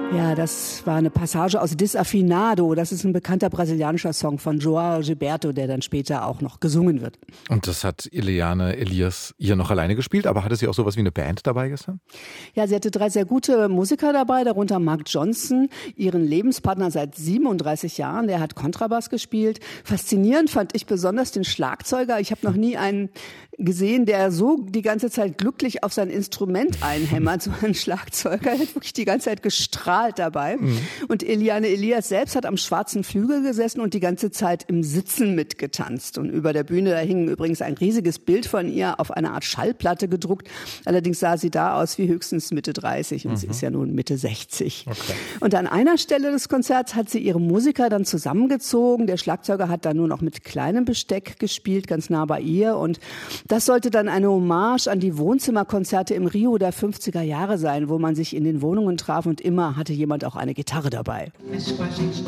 Ja, das war eine Passage aus Desafinado. Das ist ein bekannter brasilianischer Song von João Gilberto, der dann später auch noch gesungen wird. Und das hat Eliane Elias hier noch alleine gespielt, aber hatte sie auch sowas wie eine Band dabei gestern? Ja, sie hatte 3 sehr gute Musiker dabei, darunter Mark Johnson, ihren Lebenspartner seit 37 Jahren. Der hat Kontrabass gespielt. Faszinierend fand ich besonders den Schlagzeuger. Ich habe noch nie einen gesehen, der so die ganze Zeit glücklich auf sein Instrument einhämmert. So ein Schlagzeuger, der hat wirklich die ganze Zeit gestrahlt dabei. Und Eliane Elias selbst hat am schwarzen Flügel gesessen und die ganze Zeit im Sitzen mitgetanzt. Und über der Bühne, da hing übrigens ein riesiges Bild von ihr auf einer Art Schallplatte gedruckt. Allerdings sah sie da aus wie höchstens Mitte 30 und sie ist ja nun Mitte 60. Okay. Und an einer Stelle des Konzerts hat sie ihre Musiker dann zusammengezogen. Der Schlagzeuger hat dann nur noch mit kleinem Besteck gespielt, ganz nah bei ihr. Und das sollte dann eine Hommage an die Wohnzimmerkonzerte im Rio der 50er Jahre sein, wo man sich in den Wohnungen traf und immer hatte jemand auch eine Gitarre dabei.